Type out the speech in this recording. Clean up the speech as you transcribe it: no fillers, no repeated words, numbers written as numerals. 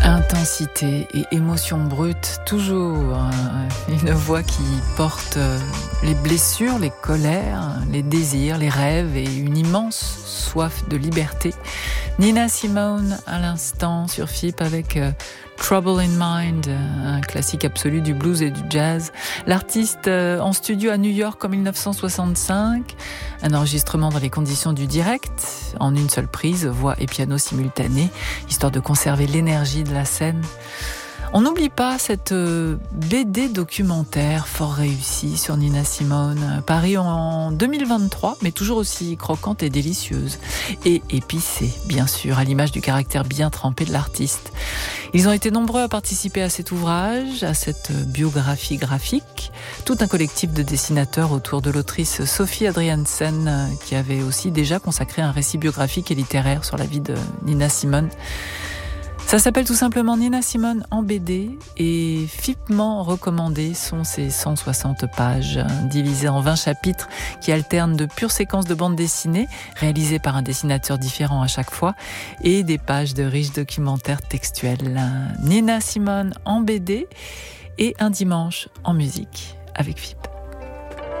Intensité et émotion brute, toujours une voix qui porte les blessures, les colères, les désirs, les rêves et une immense soif de liberté. Nina Simone à l'instant sur FIP avec Trouble in Mind, un classique absolu du blues et du jazz. L'artiste en studio à New York en 1965, un enregistrement dans les conditions du direct, en une seule prise, voix et piano simultanés, histoire de conserver l'énergie de la scène. On n'oublie pas cette BD documentaire fort réussie sur Nina Simone, paru en 2023, mais toujours aussi croquante et délicieuse. Et épicée, bien sûr, à l'image du caractère bien trempé de l'artiste. Ils ont été nombreux à participer à cet ouvrage, à cette biographie graphique. Tout un collectif de dessinateurs autour de l'autrice Sophie Adriaansen, qui avait aussi déjà consacré un récit biographique et littéraire sur la vie de Nina Simone. Ça s'appelle tout simplement Nina Simone en BD et FIPement recommandé sont ces 160 pages divisées en 20 chapitres qui alternent de pures séquences de bande dessinée réalisées par un dessinateur différent à chaque fois et des pages de riches documentaires textuels. Nina Simone en BD et un dimanche en musique avec FIP.